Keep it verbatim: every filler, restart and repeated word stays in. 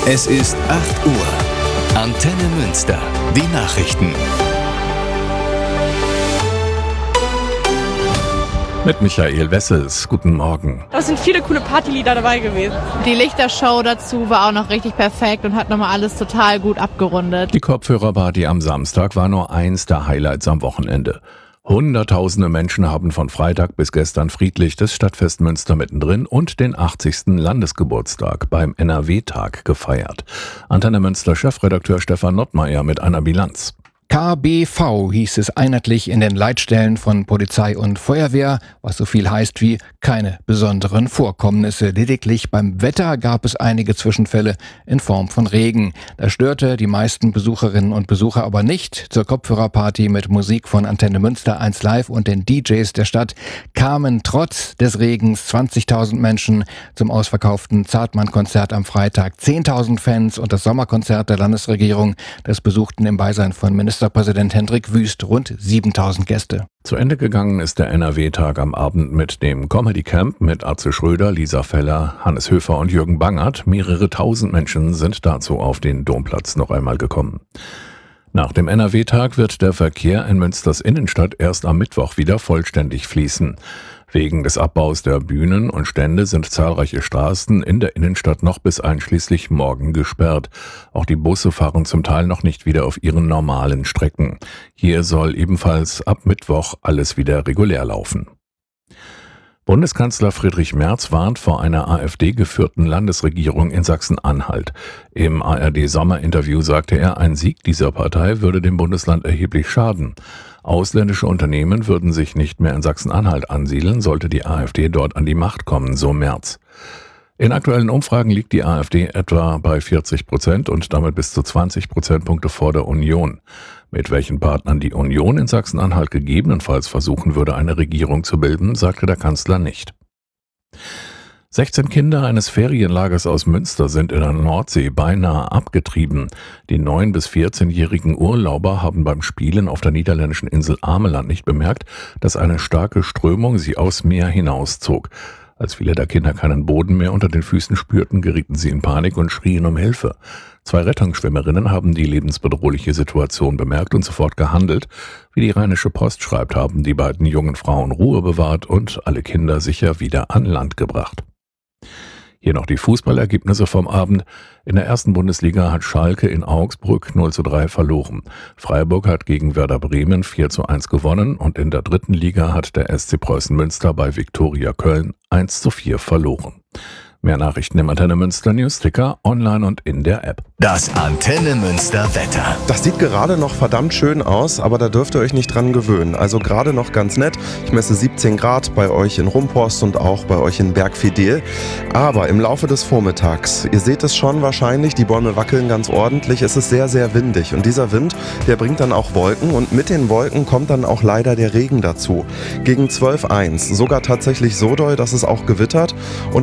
Es ist acht Uhr. Antenne Münster. Die Nachrichten. Mit Michael Wessels. Guten Morgen. Da sind viele coole Partylieder dabei gewesen. Die Lichtershow dazu war auch noch richtig perfekt und hat nochmal alles total gut abgerundet. Die Kopfhörerparty am Samstag war nur eins der Highlights am Wochenende. Hunderttausende Menschen haben von Freitag bis gestern friedlich das Stadtfest Münster mittendrin und den achtzigsten Landesgeburtstag beim N R W-Tag gefeiert. Antenne Münster Chefredakteur Stefan Nottmeier mit einer Bilanz. K B V hieß es einheitlich in den Leitstellen von Polizei und Feuerwehr, was so viel heißt wie keine besonderen Vorkommnisse. Lediglich beim Wetter gab es einige Zwischenfälle in Form von Regen. Das störte die meisten Besucherinnen und Besucher aber nicht. Zur Kopfhörerparty mit Musik von Antenne Münster eins Live und den D Js der Stadt kamen trotz des Regens zwanzigtausend Menschen. Zum ausverkauften Zartmann-Konzert am Freitag zehntausend Fans und das Sommerkonzert der Landesregierung, das besuchten im Beisein von Minister Ministerpräsident Hendrik Wüst rund siebentausend Gäste. Zu Ende gegangen ist der N R W-Tag am Abend mit dem Comedy Camp mit Atze Schröder, Lisa Feller, Hannes Höfer und Jürgen Bangert. Mehrere tausend Menschen sind dazu auf den Domplatz noch einmal gekommen. Nach dem N R W-Tag wird der Verkehr in Münsters Innenstadt erst am Mittwoch wieder vollständig fließen. Wegen des Abbaus der Bühnen und Stände sind zahlreiche Straßen in der Innenstadt noch bis einschließlich morgen gesperrt. Auch die Busse fahren zum Teil noch nicht wieder auf ihren normalen Strecken. Hier soll ebenfalls ab Mittwoch alles wieder regulär laufen. Bundeskanzler Friedrich Merz warnt vor einer AfD-geführten Landesregierung in Sachsen-Anhalt. Im A R D-Sommerinterview sagte er, ein Sieg dieser Partei würde dem Bundesland erheblich schaden. Ausländische Unternehmen würden sich nicht mehr in Sachsen-Anhalt ansiedeln, sollte die AfD dort an die Macht kommen, so Merz. In aktuellen Umfragen liegt die AfD etwa bei vierzig Prozent und damit bis zu zwanzig Prozentpunkte vor der Union. Mit welchen Partnern die Union in Sachsen-Anhalt gegebenenfalls versuchen würde, eine Regierung zu bilden, sagte der Kanzler nicht. sechzehn Kinder eines Ferienlagers aus Münster sind in der Nordsee beinahe abgetrieben. Die neun- bis vierzehnjährigen Urlauber haben beim Spielen auf der niederländischen Insel Ameland nicht bemerkt, dass eine starke Strömung sie aufs Meer hinauszog. Als viele der Kinder keinen Boden mehr unter den Füßen spürten, gerieten sie in Panik und schrien um Hilfe. Zwei Rettungsschwimmerinnen haben die lebensbedrohliche Situation bemerkt und sofort gehandelt. Wie die Rheinische Post schreibt, haben die beiden jungen Frauen Ruhe bewahrt und alle Kinder sicher wieder an Land gebracht. Hier noch die Fußballergebnisse vom Abend. In der ersten Bundesliga hat Schalke in Augsburg null zu drei verloren. Freiburg hat gegen Werder Bremen vier zu eins gewonnen und in der dritten Liga hat der S C Preußen Münster bei Viktoria Köln eins zu vier verloren. Mehr Nachrichten im Antenne Münster Newsticker, online und in der App. Das Antenne Münster Wetter. Das sieht gerade noch verdammt schön aus, aber da dürft ihr euch nicht dran gewöhnen. Also gerade noch ganz nett. Ich messe siebzehn Grad bei euch in Rumpost und auch bei euch in Bergfidel. Aber im Laufe des Vormittags, ihr seht es schon wahrscheinlich, die Bäume wackeln ganz ordentlich. Es ist sehr, sehr windig und dieser Wind, der bringt dann auch Wolken und mit den Wolken kommt dann auch leider der Regen dazu. Gegen zwölf Uhr eins, sogar tatsächlich so doll, dass es auch gewittert. Und